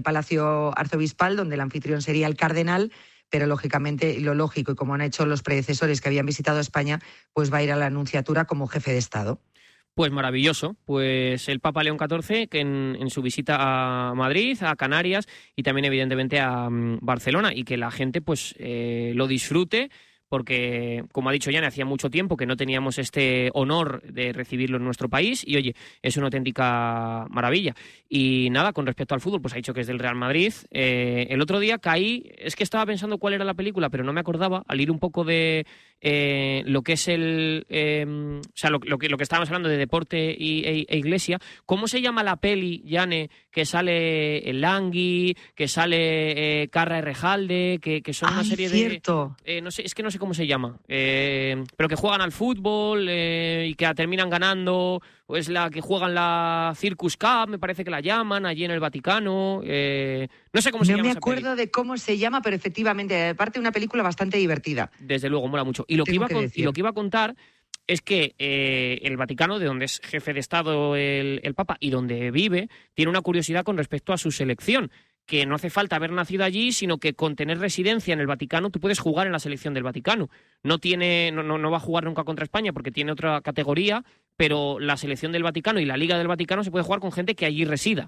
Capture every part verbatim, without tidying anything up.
Palacio Arzobispal, donde el anfitrión sería el cardenal, pero lógicamente lo lógico, y como han hecho los predecesores que habían visitado España, pues va a ir a la Anunciatura como jefe de Estado. Pues maravilloso, pues el Papa León catorce, que en, en su visita a Madrid, a Canarias y también evidentemente a um, Barcelona, y que la gente pues eh, lo disfrute, porque, como ha dicho Yane, hacía mucho tiempo que no teníamos este honor de recibirlo en nuestro país y, oye, es una auténtica maravilla. Y nada, con respecto al fútbol, pues ha dicho que es del Real Madrid. Eh, el otro día caí, es que estaba pensando cuál era la película, pero no me acordaba, al ir un poco de eh, lo que es el... Eh, o sea, lo, lo, que, lo que estábamos hablando de deporte y, e, e iglesia. ¿Cómo se llama la peli, Yane, que sale el Langui, que sale eh, Carra Errejalde, que, que son Ay, una serie cierto. de... Eh, no sé, es que no sé cómo se llama, eh, pero que juegan al fútbol eh, y que terminan ganando, pues la que juegan la Circus Cup, me parece que la llaman, allí en el Vaticano, eh, no sé cómo se no llama me esa acuerdo peli. de cómo se llama, pero efectivamente, aparte una película bastante divertida. Desde luego, mola mucho. Y lo, que iba, que con, decir. y lo que iba a contar es que eh, el Vaticano, de donde es jefe de Estado el, el Papa y donde vive, tiene una curiosidad con respecto a su selección, que no hace falta haber nacido allí, sino que con tener residencia en el Vaticano tú puedes jugar en la selección del Vaticano. No tiene, no, no, no va a jugar nunca contra España porque tiene otra categoría, pero la selección del Vaticano y la Liga del Vaticano se puede jugar con gente que allí resida.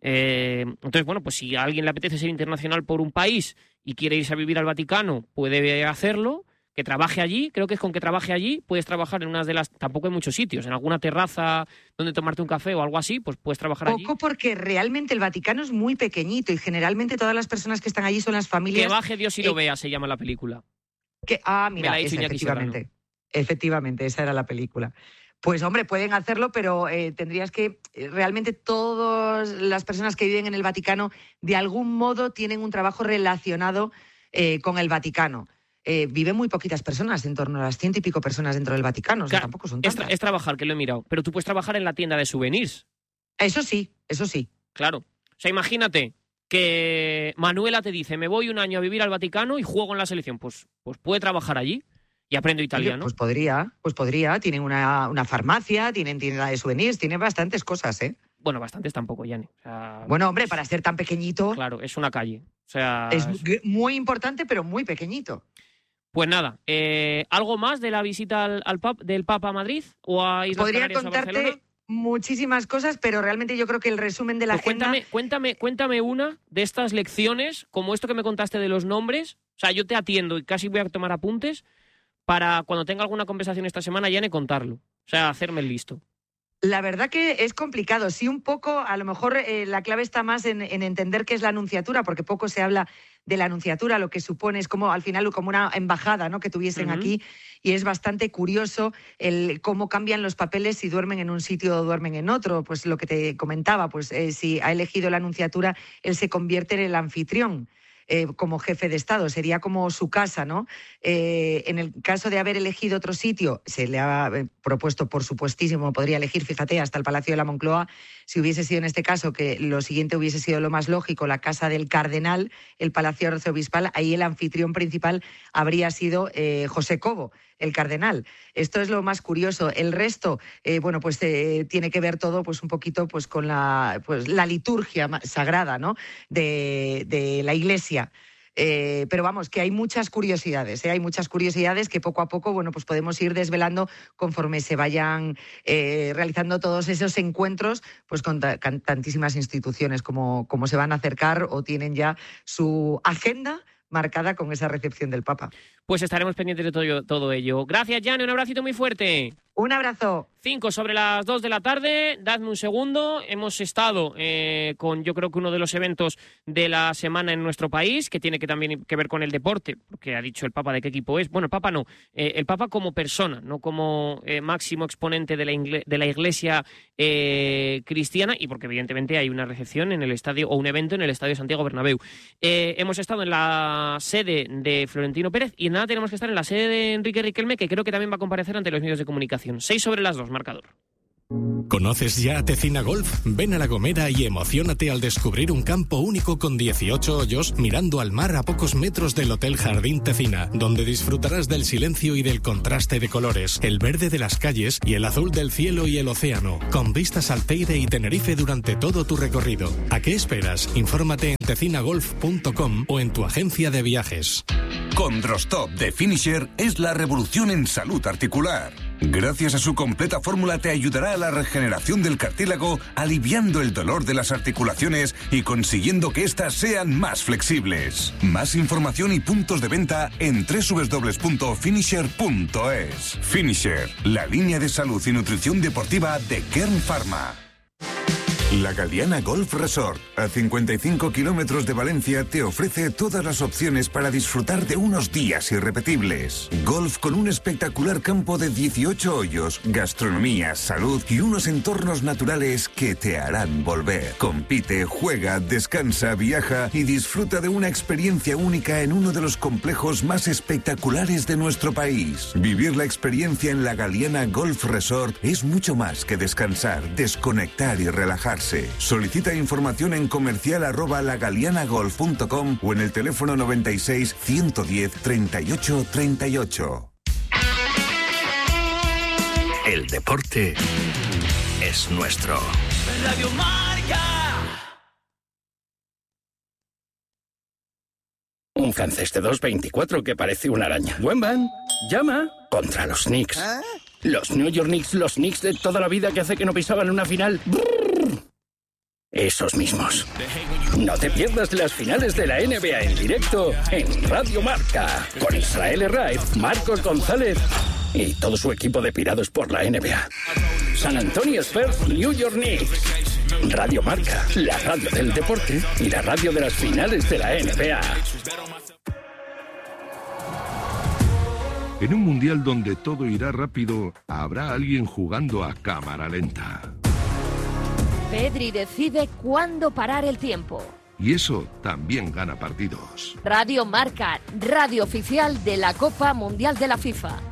Eh, entonces, bueno, pues si a alguien le apetece ser internacional por un país y quiere irse a vivir al Vaticano, puede hacerlo. Que trabaje allí, creo que es con que trabaje allí, puedes trabajar en unas de las, tampoco hay muchos sitios, en alguna terraza donde tomarte un café o algo así, pues puedes trabajar allí. Poco, porque realmente el Vaticano es muy pequeñito y generalmente todas las personas que están allí son las familias... Que baje Dios y lo eh, vea, se llama la película. Que, ah, Me mira, la ha dicho esa, Iñaki efectivamente. Serrano. Efectivamente, esa era la película. Pues hombre, pueden hacerlo, pero eh, tendrías que... Eh, realmente todas las personas que viven en el Vaticano de algún modo tienen un trabajo relacionado eh, con el Vaticano. Eh, viven muy poquitas personas, en torno a las ciento y pico personas dentro del Vaticano, o sea, Claro, tampoco son es, tantas. tra- es trabajar, que lo he mirado, pero tú puedes trabajar en la tienda de souvenirs. Eso sí, eso sí. Claro. O sea, imagínate que Manuela te dice, me voy un año a vivir al Vaticano y juego en la selección. Pues, pues puede trabajar allí y aprendo Oye, italiano. pues podría, pues podría. Tienen una, una farmacia, tienen tienda de souvenirs, tienen bastantes cosas, ¿eh? Bueno, bastantes tampoco, Yane. O sea, Bueno, hombre, para ser tan pequeñito... claro, es una calle. O sea, Es es... muy importante, pero muy pequeñito. Pues nada, eh, ¿algo más de la visita al, al pap, del Papa a Madrid o a Islas Podría Canarias o a Barcelona? contarte muchísimas cosas, pero realmente yo creo que el resumen de la Pues agenda... cuéntame, cuéntame, cuéntame una de estas lecciones, como esto que me contaste de los nombres. O sea, yo te atiendo y casi voy a tomar apuntes para cuando tenga alguna conversación esta semana, Yane, contarlo. O sea, hacerme el listo. La verdad que es complicado. Sí, un poco, a lo mejor eh, la clave está más en, en entender qué es la anunciatura, porque poco se habla de la anunciatura, lo que supone es como al final como una embajada, ¿no?, que tuviesen Uh-huh. aquí, y es bastante curioso el cómo cambian los papeles si duermen en un sitio o duermen en otro. Pues lo que te comentaba, pues eh, si ha elegido la anunciatura, él se convierte en el anfitrión. Eh, como jefe de Estado, sería como su casa, ¿no? Eh, en el caso de haber elegido otro sitio, se le ha eh, propuesto, por supuestísimo, podría elegir, fíjate, hasta el Palacio de la Moncloa, si hubiese sido en este caso, que lo siguiente hubiese sido lo más lógico, la casa del cardenal, el Palacio Arzobispal, ahí el anfitrión principal habría sido eh, José Cobo, el cardenal. Esto es lo más curioso. El resto, eh, bueno, pues eh, tiene que ver todo, pues un poquito, pues con la, pues la liturgia sagrada, ¿no?, de, de la Iglesia. Eh, pero vamos, que hay muchas curiosidades, ¿eh? hay muchas curiosidades que poco a poco, bueno, pues podemos ir desvelando conforme se vayan eh, realizando todos esos encuentros, pues con, ta- con tantísimas instituciones como, como se van a acercar o tienen ya su agenda marcada con esa recepción del Papa. Pues estaremos pendientes de todo, todo ello. Gracias, Yane, un abracito muy fuerte. Un abrazo. Cinco sobre las dos de la tarde, dadme un segundo. Hemos estado eh, con, yo creo que uno de los eventos de la semana en nuestro país, que tiene que también que ver con el deporte, porque ha dicho el Papa de qué equipo es. Bueno, el Papa no, eh, el Papa como persona, no como eh, máximo exponente de la, ingle- de la Iglesia eh, cristiana, y porque evidentemente hay una recepción en el estadio, o un evento en el Estadio Santiago Bernabéu. Eh, hemos estado en la sede de Florentino Pérez, y nada, tenemos que estar en la sede de Enrique Riquelme, que creo que también va a comparecer ante los medios de comunicación. Seis sobre las dos, marcador. ¿Conoces ya Tecina Golf? Ven a La Gomera y emociónate al descubrir un campo único con dieciocho hoyos mirando al mar a pocos metros del Hotel Jardín Tecina, donde disfrutarás del silencio y del contraste de colores, el verde de las calles y el azul del cielo y el océano, con vistas al Teide y Tenerife durante todo tu recorrido. ¿A qué esperas? Infórmate en tecina golf punto com o en tu agencia de viajes. Condrostop de Finisher es la revolución en salud articular. Gracias a su completa fórmula te ayudará a la regeneración del cartílago, aliviando el dolor de las articulaciones y consiguiendo que éstas sean más flexibles. Más información y puntos de venta en doble u doble u doble u punto finisher punto es. Finisher, la línea de salud y nutrición deportiva de Kern Pharma. La Galiana Golf Resort, a cincuenta y cinco kilómetros de Valencia, te ofrece todas las opciones para disfrutar de unos días irrepetibles. Golf con un espectacular campo de dieciocho hoyos, gastronomía, salud y unos entornos naturales que te harán volver. Compite, juega, descansa, viaja y disfruta de una experiencia única en uno de los complejos más espectaculares de nuestro país. Vivir la experiencia en la Galiana Golf Resort es mucho más que descansar, desconectar y relajar. Solicita información en comercial arroba lagalianagolf punto com o en el teléfono noventa y seis, ciento diez, treinta y ocho, treinta y ocho. El deporte es nuestro. Radio Marca. Un francés de dos veinticuatro que parece una araña. Buen van. Llama contra los Knicks. ¿Ah? Los New York Knicks, los Knicks de toda la vida que hace que no pisaban una final. Brrr. Esos mismos. No te pierdas las finales de la N B A en directo en Radio Marca, con Israel Herraiz, Marcos González y todo su equipo de pirados por la N B A. San Antonio Spurs, New York Knicks. Radio Marca, la radio del deporte y la radio de las finales de la N B A. En un mundial donde todo irá rápido, habrá alguien jugando a cámara lenta. Pedri decide cuándo parar el tiempo. Y eso también gana partidos. Radio Marca, radio oficial de la Copa Mundial de la FIFA.